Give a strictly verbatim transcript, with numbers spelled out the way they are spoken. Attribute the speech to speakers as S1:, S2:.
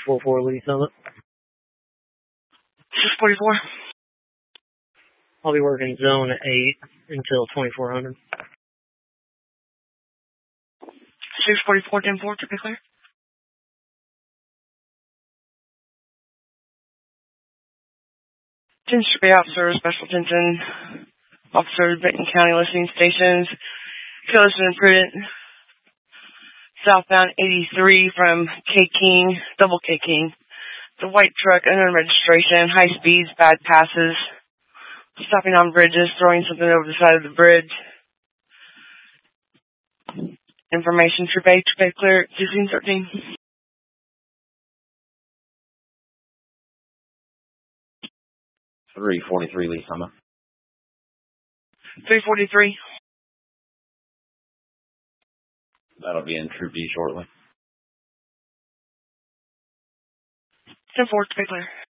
S1: four four Lee Summit.
S2: six forty-four.
S1: I'll be working zone eight until twenty-four hundred.
S2: six forty-four, ten four, to be clear. Attention Bay Officer, Special Attention, Officer, Benton County Listening Stations, Careless and Imprudent, southbound eighty-three from K King, double K King. The white truck, unknown registration, high speeds, bad passes, stopping on bridges, throwing something over the side of the bridge. Information, Troop A, Troop A clear, fifteen thirteen.
S3: three forty-three Lee Summit.
S2: three forty-three.
S3: That'll be in Troop B shortly.
S2: ten four, Troop A clear.